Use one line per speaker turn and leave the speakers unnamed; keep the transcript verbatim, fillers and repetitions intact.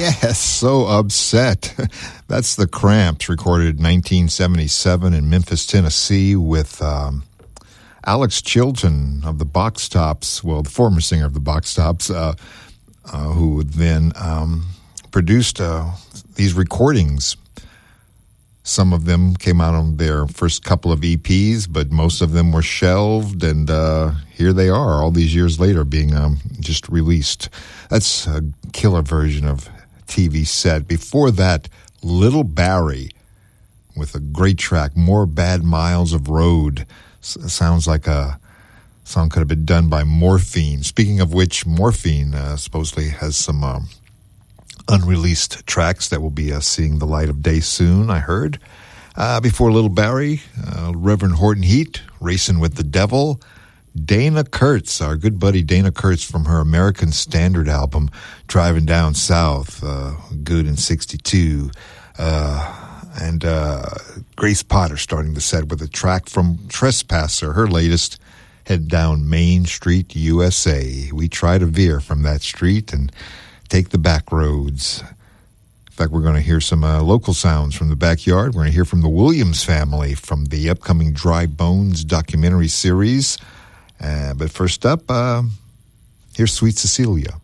Yes, so upset. That's the Cramps, recorded in nineteen seventy-seven in Memphis, Tennessee, with um, Alex Chilton of the Box Tops, well, the former singer of the Box Tops, uh, uh, who then um, produced uh, these recordings. Some of them came out on their first couple of E Ps, but most of them were shelved, and uh, here they are all these years later being um, just released. That's a killer version of T V Set. Before that, Little Barrie with a great track, More Bad Miles of Road. S- sounds like a song could have been done by Morphine. Speaking of which, Morphine uh, supposedly has some um, unreleased tracks that will be uh, seeing the light of day soon, I heard. Uh, before Little Barrie, uh, Reverend Horton Heat, Racing with the Devil. Dana Kurtz, our good buddy Dana Kurtz from her American Standard album, Driving Down South, uh, good in sixty-two. Uh, and uh, Grace Potter starting the set with a track from Trespasser, her latest, Head Down Main Street, U S A. We try to veer from that street and take the back roads. In fact, we're going to hear some uh, local sounds from the backyard. We're going to hear from the Williams family from the upcoming Dry Bones documentary series. Uh, but first up, uh, here's Sweet Cecilia.